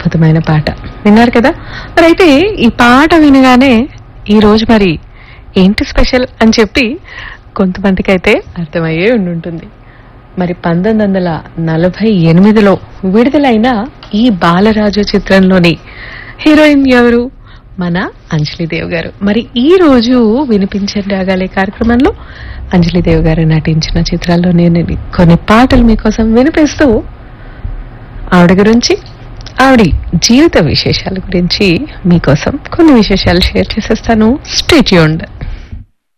అద్భుతమైన పాట విన్నారు కదా. మరి అయితే ఈ పాట వినగానే ఈ రోజు మరి ఏంటి స్పెషల్ అని చెప్పి కొంతమందికి అయితే అర్థమయ్యే ఉండుంటుంది. మరి 1948లో విడుదలైన ఈ బాలరాజు చిత్రంలోని హీరోయిన్ ఎవరు? మన అంజలిదేవ్ గారు. మరి ఈ రోజు వినిపించే రాగాలే కార్యక్రమంలో అంజలిదేవ్ గారు నటించిన చిత్రాల్లో నేను కొన్ని పాటలు మీకోసం వినిపిస్తూ ఆవిడ గురించి, ఆవిడ జీవిత విశేషాల గురించి మీకోసం కొన్ని విశేషాలు షేర్ చేసేస్తాను. Stay tuned.